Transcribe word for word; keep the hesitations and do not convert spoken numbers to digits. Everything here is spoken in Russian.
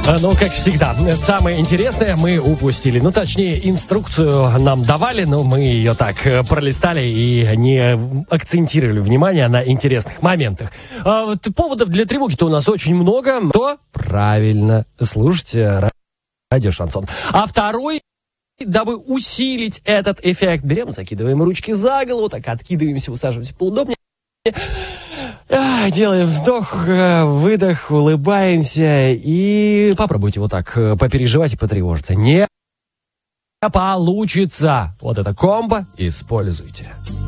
Ну, как всегда, самое интересное мы упустили. Ну, точнее, инструкцию нам давали, но мы ее так пролистали и не акцентировали внимание на интересных моментах. А вот поводов для тревоги-то у нас очень много. То правильно, слушайте радио Шансон. А второй, дабы усилить этот эффект, берем, закидываем ручки за голову, так откидываемся, усаживаемся поудобнее. Делаем вздох, выдох, улыбаемся и попробуйте вот так попереживать и потревожиться. Не получится. Вот это комбо используйте.